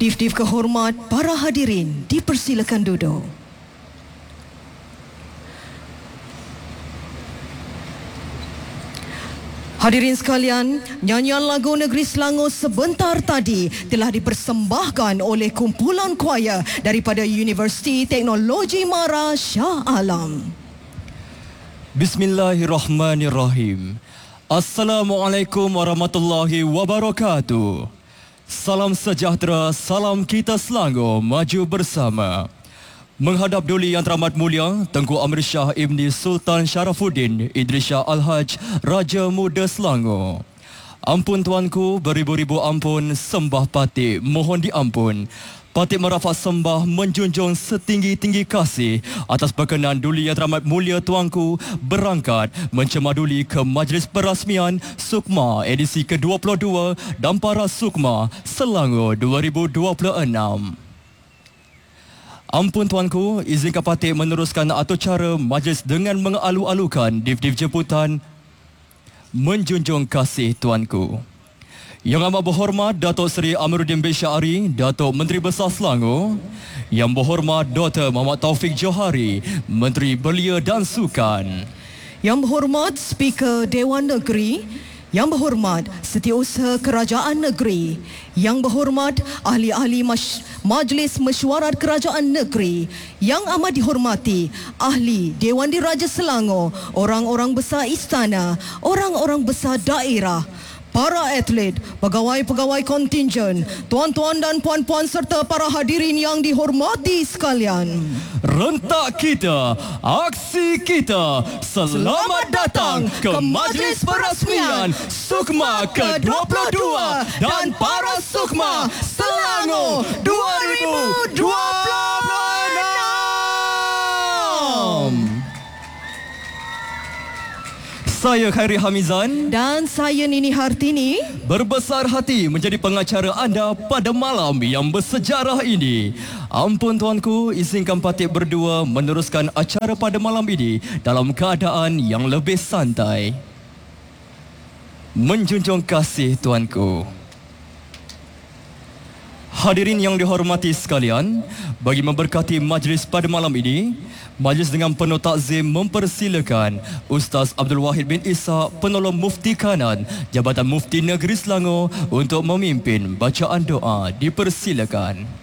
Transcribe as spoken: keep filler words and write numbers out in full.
Dif-dif kehormat, para hadirin dipersilakan duduk. Hadirin sekalian, nyanyian lagu Negeri Selangor sebentar tadi telah dipersembahkan oleh kumpulan kuaya daripada Universiti Teknologi Mara Shah Alam. Bismillahirrahmanirrahim. Assalamualaikum warahmatullahi wabarakatuh. Salam sejahtera, salam kita Selangor maju bersama. Menghadap Duli Yang Teramat Mulia Tengku Amir Shah Ibni Sultan Sharafuddin Idris Shah Al-Haj Raja Muda Selangor. Ampun tuanku, beribu-ribu ampun, sembah patik, mohon diampun. Patik merafak sembah menjunjung setinggi-tinggi kasih atas berkenan Duli Yang Teramat Mulia tuanku berangkat mencemaduli ke Majlis Perasmian Sukma edisi ke dua puluh dua dan Para Sukma Selangor dua ribu dua puluh enam. Ampun tuanku, izinkan patik meneruskan atur cara majlis dengan mengalu-alukan dif-dif jemputan menjunjung kasih tuanku. Yang amat berhormat Datuk Seri Amiruddin bin Syahri, Datuk Menteri Besar Selangor. Yang berhormat Doktor Muhammad Taufik Johari, Menteri Belia dan Sukan. Yang berhormat Speaker Dewan Negeri. Yang berhormat Setiausaha Kerajaan Negeri. Yang berhormat ahli-ahli Mas- Majlis Mesyuarat Kerajaan Negeri. Yang amat dihormati ahli Dewan Diraja Selangor, orang-orang besar istana, orang-orang besar daerah, para atlet, pegawai-pegawai kontingen, tuan-tuan dan puan-puan serta para hadirin yang dihormati sekalian. Rentak kita, aksi kita. Selamat datang ke Majlis Perasmian Sukma ke dua puluh dua dan Para Sukma Selangor dua ribu dua puluh enam. Saya Khairi Hamizan Dan saya Nini Hartini berbesar hati menjadi pengacara anda pada malam yang bersejarah ini. Ampun tuanku, izinkan patik berdua meneruskan acara pada malam ini dalam keadaan yang lebih santai. Menjunjung kasih tuanku. Hadirin yang dihormati sekalian, bagi memberkati majlis pada malam ini, majlis dengan penuh takzim mempersilakan Ustaz Abdul Wahid bin Ishaq, penolong Mufti Kanan Jabatan Mufti Negeri Selangor untuk memimpin bacaan doa. Dipersilakan.